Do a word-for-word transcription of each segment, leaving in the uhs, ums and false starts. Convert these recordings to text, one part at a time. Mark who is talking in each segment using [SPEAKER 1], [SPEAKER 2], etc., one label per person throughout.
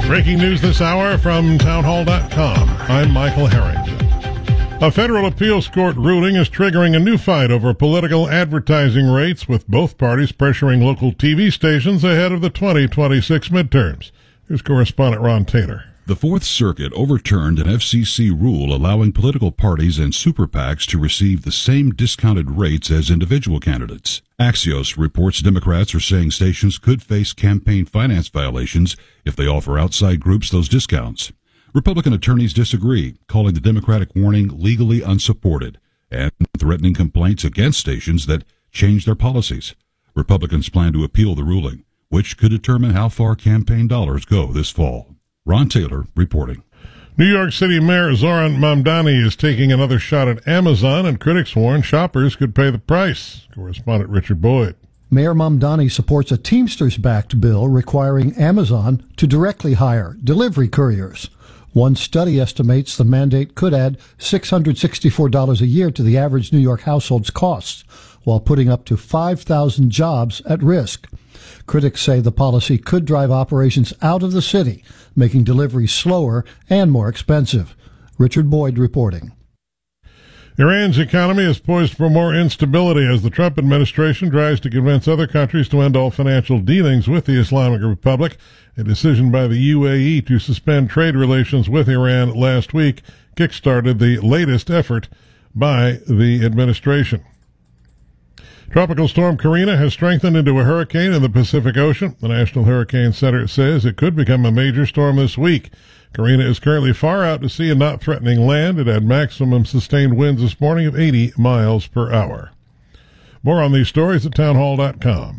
[SPEAKER 1] Breaking news this hour from townhall dot com. I'm Michael Harrington. A federal appeals court ruling is triggering a new fight over political advertising rates, with both parties pressuring local T V stations ahead of the twenty twenty-six midterms. Here's correspondent Ron Taylor.
[SPEAKER 2] The Fourth Circuit overturned an F C C rule allowing political parties and super PACs to receive the same discounted rates as individual candidates. Axios reports Democrats are saying stations could face campaign finance violations if they offer outside groups those discounts. Republican attorneys disagree, calling the Democratic warning legally unsupported and threatening complaints against stations that change their policies. Republicans plan to appeal the ruling, which could determine how far campaign dollars go this fall. Ron Taylor reporting.
[SPEAKER 1] New York City Mayor Zoran Mamdani is taking another shot at Amazon, and critics warn shoppers could pay the price. Correspondent Richard Boyd.
[SPEAKER 3] Mayor Mamdani supports a Teamsters-backed bill requiring Amazon to directly hire delivery couriers. One study estimates the mandate could add six hundred sixty-four dollars a year to the average New York household's costs, while putting up to five thousand jobs at risk. Critics say the policy could drive operations out of the city, making deliveries slower and more expensive. Richard Boyd reporting.
[SPEAKER 1] Iran's economy is poised for more instability as the Trump administration tries to convince other countries to end all financial dealings with the Islamic Republic. A decision by the U A E to suspend trade relations with Iran last week kickstarted the latest effort by the administration. Tropical storm Karina has strengthened into a hurricane in the Pacific Ocean. The National Hurricane Center says it could become a major storm this week. Karina is currently far out to sea and not threatening land. It had maximum sustained winds this morning of eighty miles per hour. More on these stories at townhall dot com.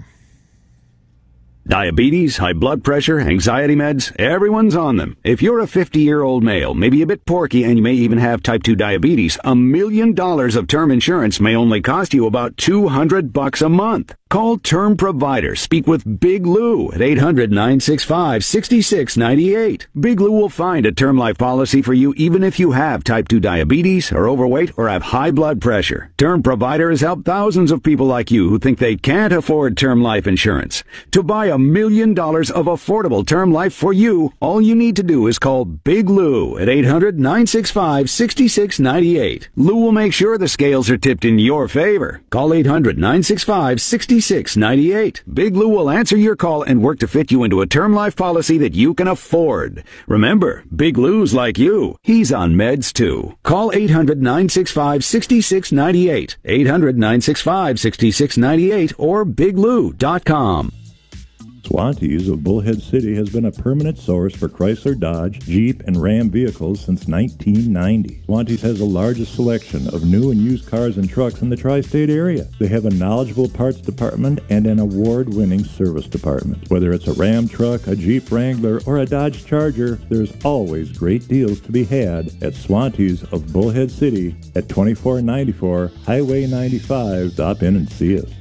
[SPEAKER 4] Diabetes, high blood pressure, anxiety meds, everyone's on them. If you're a fifty-year-old male, maybe a bit porky, and you may even have type two diabetes, a million dollars of term insurance may only cost you about two hundred bucks a month. Call Term Provider. Speak with Big Lou at eight hundred, nine six five, six six nine eight. Big Lou will find a term life policy for you even if you have type two diabetes, are overweight, or have high blood pressure. Term Provider has helped thousands of people like you who think they can't afford term life insurance. To buy a million dollars of affordable term life for you, all you need to do is call Big Lou at eight hundred, nine six five, six six nine eight. Lou will make sure the scales are tipped in your favor. Call eight hundred, nine six five, six six nine eight. Big Lou will answer your call and work to fit you into a term life policy that you can afford. Remember, Big Lou's like you. He's on meds too. Call eight hundred, nine six five, six six nine eight. eight hundred, nine six five, six six nine eight or big lou dot com.
[SPEAKER 5] Swantees of Bullhead City has been a permanent source for Chrysler, Dodge, Jeep, and Ram vehicles since nineteen ninety. Swantees has the largest selection of new and used cars and trucks in the tri-state area. They have a knowledgeable parts department and an award-winning service department. Whether it's a Ram truck, a Jeep Wrangler, or a Dodge Charger, there's always great deals to be had at Swantees of Bullhead City at twenty-four ninety-four Highway ninety-five. Stop in and see us.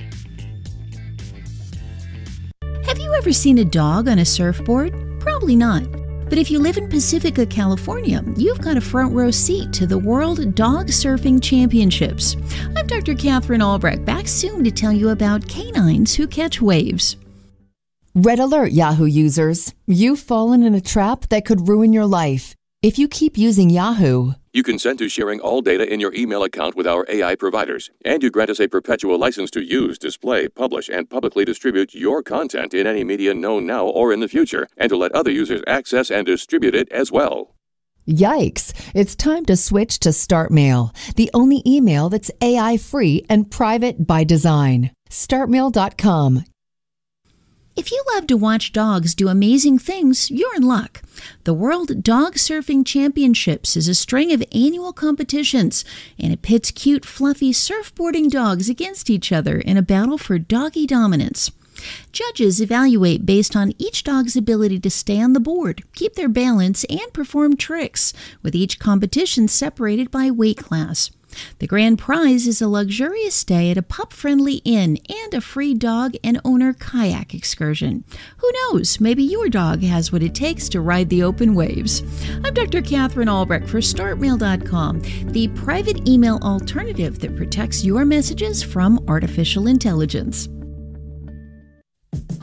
[SPEAKER 6] Have you ever seen a dog on a surfboard? Probably not. But if you live in Pacifica, California, you've got a front row seat to the World Dog Surfing Championships. I'm Doctor Catherine Albrecht, back soon to tell you about canines who catch waves.
[SPEAKER 7] Red alert, Yahoo users. You've fallen in a trap that could ruin your life. If you keep using Yahoo,
[SPEAKER 8] you consent to sharing all data in your email account with our A I providers, and you grant us a perpetual license to use, display, publish, and publicly distribute your content in any media known now or in the future, and to let other users access and distribute it as well.
[SPEAKER 7] Yikes! It's time to switch to StartMail, the only email that's A I-free and private by design. start mail dot com.
[SPEAKER 6] If you love to watch dogs do amazing things, you're in luck. The World Dog Surfing Championships is a string of annual competitions, and it pits cute, fluffy surfboarding dogs against each other in a battle for doggy dominance. Judges evaluate based on each dog's ability to stay on the board, keep their balance, and perform tricks, with each competition separated by weight class. The grand prize is a luxurious stay at a pup-friendly inn and a free dog and owner kayak excursion. Who knows, maybe your dog has what it takes to ride the open waves. I'm Doctor Catherine Albrecht for start mail dot com, the private email alternative that protects your messages from artificial intelligence.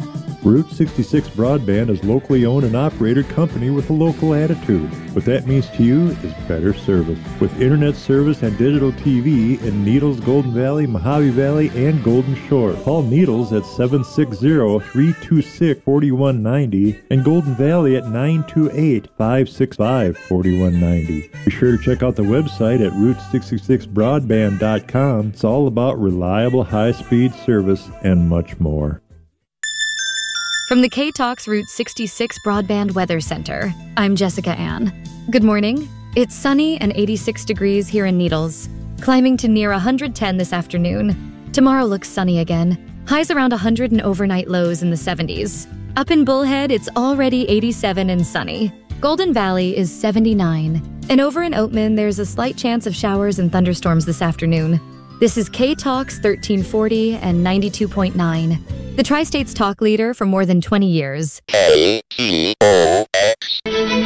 [SPEAKER 5] Route sixty-six Broadband is locally owned and operated company with a local attitude. What that means to you is better service. With internet service and digital T V in Needles, Golden Valley, Mojave Valley, and Golden Shore. Call Needles at seven six zero, three two six, four one nine zero and Golden Valley at nine two eight, five six five, four one nine zero. Be sure to check out the website at route sixty-six broadband dot com. It's all about reliable high-speed service and much more.
[SPEAKER 9] From the K-Talks Route sixty-six Broadband Weather Center, I'm Jessica Ann. Good morning. It's sunny and eighty-six degrees here in Needles, climbing to near one hundred ten this afternoon. Tomorrow looks sunny again. Highs around one hundred and overnight lows in the seventies. Up in Bullhead, it's already eighty-seven and sunny. Golden Valley is seventy-nine. And over in Oatman, there's a slight chance of showers and thunderstorms this afternoon. This is K-Talks thirteen forty and ninety-two point nine. The Tri-State's talk leader for more than twenty years.
[SPEAKER 10] K T O X.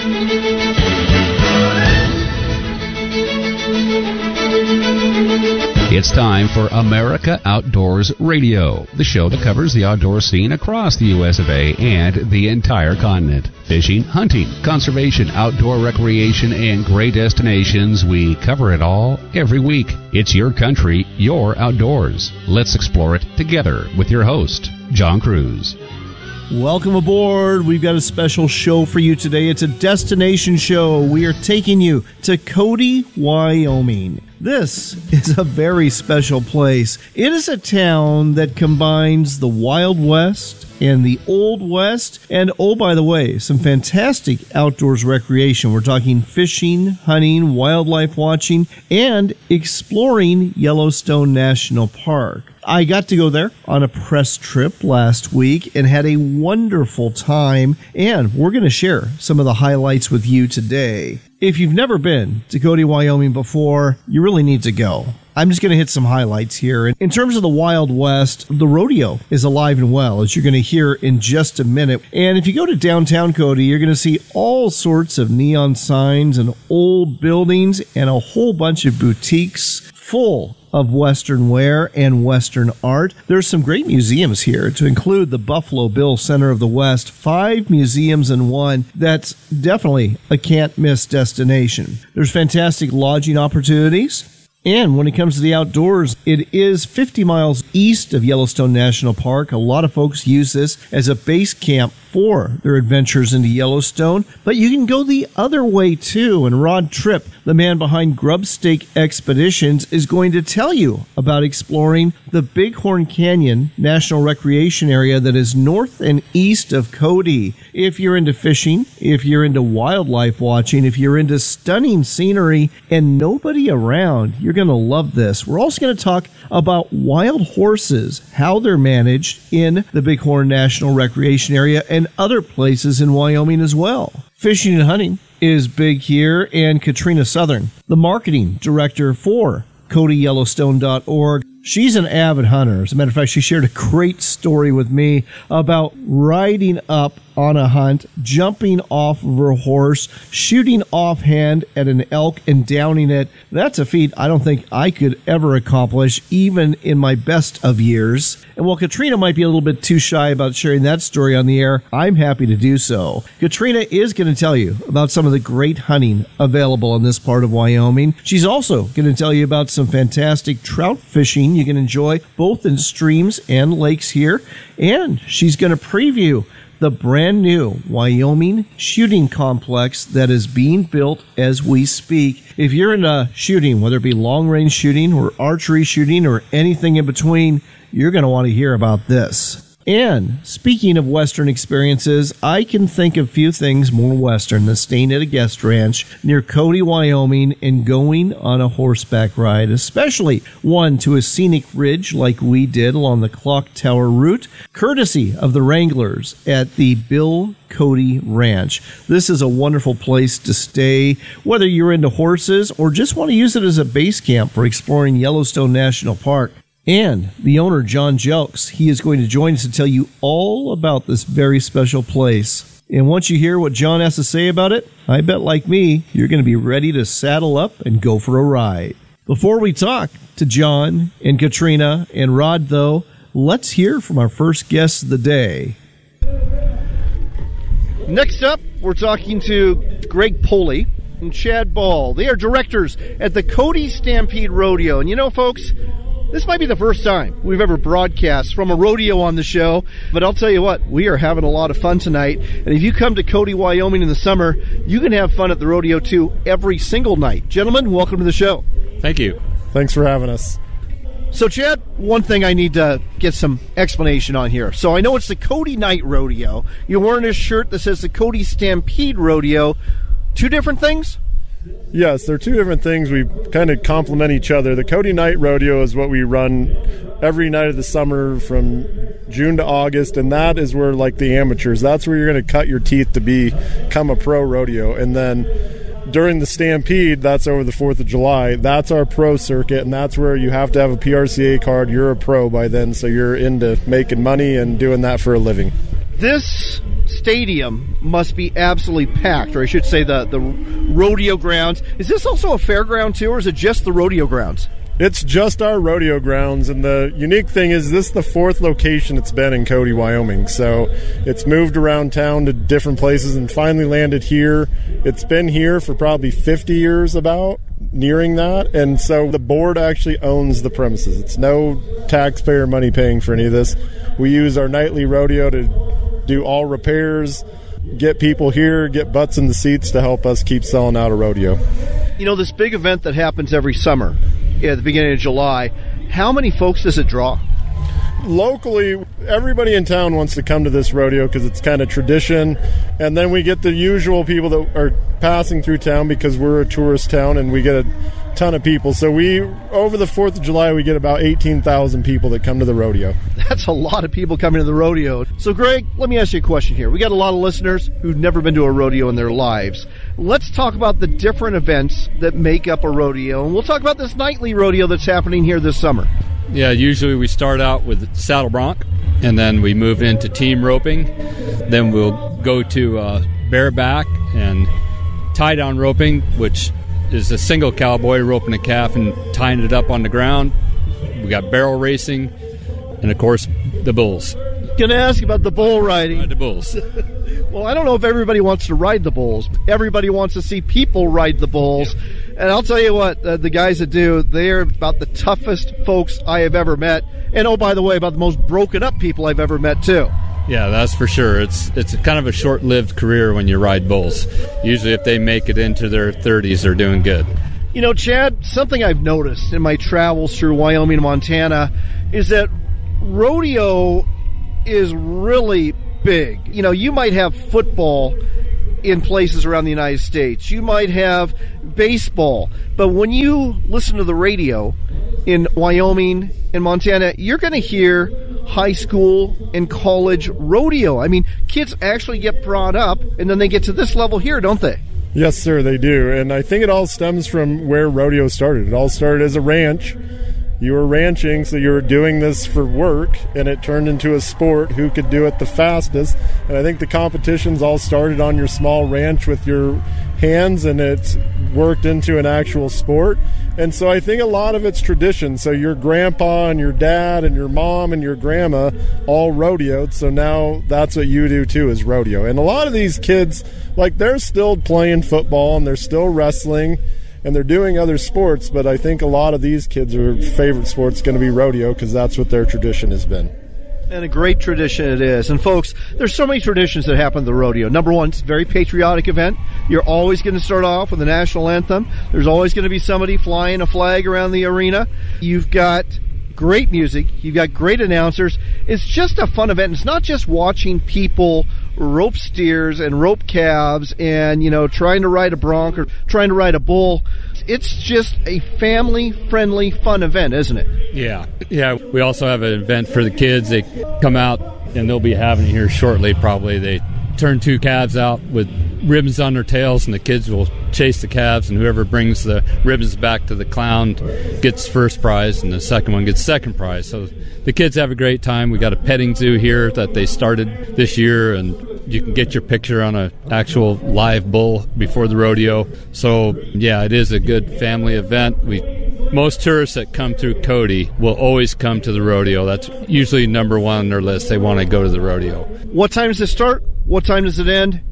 [SPEAKER 11] It's time for America Outdoors Radio, the show that covers the outdoor scene across the U S of A and the entire continent. Fishing, hunting, conservation, outdoor recreation, and great destinations. We cover it all every week. It's your country, your outdoors. Let's explore it together with your host, John Cruz.
[SPEAKER 12] Welcome aboard. We've got a special show for you today. It's a destination show. We are taking you to Cody, Wyoming. This is a very special place. It is a town that combines the Wild West and the Old West, and oh, by the way, some fantastic outdoors recreation. We're talking fishing, hunting, wildlife watching, and exploring Yellowstone National Park. I got to go there on a press trip last week and had a wonderful time, and we're going to share some of the highlights with you today. If you've never been to Cody, Wyoming before, you really need to go. I'm just going to hit some highlights here. In terms of the Wild West, the rodeo is alive and well, as you're going to hear in just a minute. And if you go to downtown Cody, you're going to see all sorts of neon signs and old buildings and a whole bunch of boutiques full of Western wear and Western art. There's some great museums here, to include the Buffalo Bill Center of the West. Five museums in one. That's definitely a can't-miss destination. There's fantastic lodging opportunities. And when it comes to the outdoors, it is fifty miles east of Yellowstone National Park. A lot of folks use this as a base camp for their adventures into Yellowstone. But you can go the other way, too. And Rod Tripp, the man behind Grubstake Expeditions, is going to tell you about exploring the Bighorn Canyon National Recreation Area that is north and east of Cody. If you're into fishing, if you're into wildlife watching, if you're into stunning scenery and nobody around, you're going to love this. We're also going to talk about wild horses, how they're managed in the Bighorn National Recreation Area and other places in Wyoming as well. Fishing and hunting is big here, and Katrina Southern, the marketing director for Cody Yellowstone dot org, she's an avid hunter. As a matter of fact, she shared a great story with me about riding up on a hunt, jumping off of her horse, shooting offhand at an elk and downing it. That's a feat I don't think I could ever accomplish, even in my best of years. And while Katrina might be a little bit too shy about sharing that story on the air, I'm happy to do so. Katrina is going to tell you about some of the great hunting available in this part of Wyoming. She's also going to tell you about some fantastic trout fishing you can enjoy both in streams and lakes here. And she's going to preview the brand new Wyoming shooting complex that is being built as we speak. If you're into shooting, whether it be long-range shooting or archery shooting or anything in between, you're going to want to hear about this. And speaking of Western experiences, I can think of few things more Western than staying at a guest ranch near Cody, Wyoming, and going on a horseback ride, especially one to a scenic ridge like we did along the Clock Tower route, courtesy of the Wranglers at the Bill Cody Ranch. This is a wonderful place to stay, whether you're into horses or just want to use it as a base camp for exploring Yellowstone National Park. And the owner, John Jelks, he is going to join us to tell you all about this very special place. And once you hear what John has to say about it, I bet like me, you're going to be ready to saddle up and go for a ride. Before we talk to John and Katrina and Rod, though, let's hear from our first guest of the day. Next up, we're talking to Greg Poley and Chad Ball. They are directors at the Cody Stampede Rodeo. And you know, folks, this might be the first time we've ever broadcast from a rodeo on the show, but I'll tell you what, we are having a lot of fun tonight. And if you come to Cody, Wyoming in the summer, you can have fun at the rodeo too every single night. Gentlemen, welcome to the show.
[SPEAKER 13] Thank you.
[SPEAKER 14] Thanks for having us.
[SPEAKER 12] So, Chad, one thing I need to get some explanation on here. So I know it's the Cody Night Rodeo. You're wearing a shirt that says the Cody Stampede Rodeo. Two different things?
[SPEAKER 14] Yes, they're two different things. We kind of complement each other. The Cody Night Rodeo is what we run every night of the summer from June to August, and that is where, like, the amateurs, that's where you're going to cut your teeth to become a pro rodeo. And then during the Stampede, that's over the fourth of July, that's our pro circuit, and that's where you have to have a P R C A card. You're a pro by then, so you're into making money and doing that for a living.
[SPEAKER 12] This stadium must be absolutely packed, or I should say the, the rodeo grounds. Is this also a fairground too, or is it just the rodeo grounds?
[SPEAKER 14] It's just our rodeo grounds, and the unique thing is this is the fourth location it's been in Cody, Wyoming. So it's moved around town to different places and finally landed here. It's been here for probably fifty years about, nearing that, and so the board actually owns the premises. It's no taxpayer money paying for any of this. We use our nightly rodeo to do all repairs, get people here, get butts in the seats to help us keep selling out a rodeo.
[SPEAKER 12] You know, this big event that happens every summer at the beginning of July, how many folks does it draw?
[SPEAKER 14] Locally, everybody in town wants to come to this rodeo because it's kind of tradition, and then we get the usual people that are passing through town because we're a tourist town, and we get a ton of people. So we, over the fourth of July, we get about eighteen thousand people that come to the rodeo.
[SPEAKER 12] That's a lot of people coming to the rodeo. So, Greg, let me ask you a question here. We got a lot of listeners who've never been to a rodeo in their lives. Let's talk about the different events that make up a rodeo, and we'll talk about this nightly rodeo that's happening here this summer.
[SPEAKER 13] Yeah, usually we start out with saddle bronc, and then we move into team roping. Then we'll go to uh, bareback and tie-down roping, which is a single cowboy roping a calf and tying it up on the ground. We got barrel racing, and of course, the bulls.
[SPEAKER 12] Gonna ask about the bull riding.
[SPEAKER 13] Ride the bulls.
[SPEAKER 12] Well, I don't know if everybody wants to ride the bulls. Everybody wants to see people ride the bulls. Yeah. And I'll tell you what, uh, the guys that do, they're about the toughest folks I have ever met. And oh, by the way, about the most broken up people I've ever met too.
[SPEAKER 13] Yeah, that's for sure. It's it's kind of a short-lived career when you ride bulls. Usually if they make it into their thirties, they're doing good.
[SPEAKER 12] You know, Chad, something I've noticed in my travels through Wyoming and Montana is that rodeo is really big. You know, you might have football in places around the United States. You might have baseball. But when you listen to the radio in Wyoming and Montana, you're going to hear high school and college rodeo. I mean, kids actually get brought up, and then they get to this level here, don't they?
[SPEAKER 14] Yes, sir, they do. And I think it all stems from where rodeo started. It all started as a ranch. You were ranching, so you were doing this for work, and it turned into a sport. Who could do it the fastest? And I think the competitions all started on your small ranch with your hands, and it's worked into an actual sport. And so I think a lot of it's tradition. So your grandpa and your dad and your mom and your grandma all rodeoed, so now that's what you do too, is rodeo. And a lot of these kids, like, they're still playing football and they're still wrestling and they're doing other sports, but I think a lot of these kids' are favorite sport's going to be rodeo because that's what their tradition has been.
[SPEAKER 12] And a great tradition it is. And folks, there's so many traditions that happen at the rodeo. Number one, it's a very patriotic event. You're always going to start off with the national anthem. There's always going to be somebody flying a flag around the arena. You've got great music. You've got great announcers. It's just a fun event. It's not just watching people rope steers and rope calves and, you know, trying to ride a bronc or trying to ride a bull. It's just a family-friendly, fun event, isn't it?
[SPEAKER 13] Yeah. Yeah, we also have an event for the kids. They come out, and they'll be having it here shortly probably. They turn two calves out with ribbons on their tails, and the kids will chase the calves, and whoever brings the ribbons back to the clown gets first prize, and the second one gets second prize. So the kids have a great time. We got a petting zoo here that they started this year, and you can get your picture on an actual live bull before the rodeo. So yeah, it is a good family event. We most tourists that come through Cody will always come to the rodeo. That's usually number one on their list. They want to go to the rodeo.
[SPEAKER 12] What time does it start? What time does it end?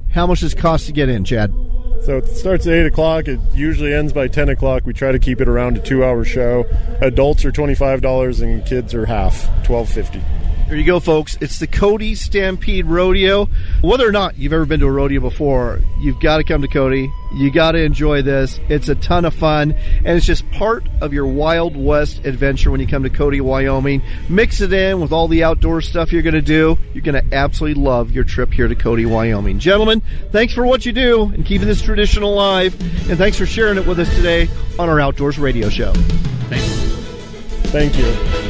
[SPEAKER 12] How much does it cost to get in, Chad?
[SPEAKER 14] So it starts at eight o'clock. It usually ends by ten o'clock. We try to keep it around a two-hour show. Adults are twenty-five dollars and kids are half, twelve fifty.
[SPEAKER 12] There you go, folks. It's the Cody Stampede Rodeo. Whether or not you've ever been to a rodeo before, you've got to come to Cody. You got to enjoy this. It's a ton of fun, and it's just part of your Wild West adventure when you come to Cody, Wyoming. Mix it in with all the outdoor stuff you're going to do. You're going to absolutely love your trip here to Cody, Wyoming. Gentlemen, thanks for what you do and keeping this tradition alive, and thanks for sharing it with us today on our Outdoors Radio Show.
[SPEAKER 13] Thank you.
[SPEAKER 14] Thank you.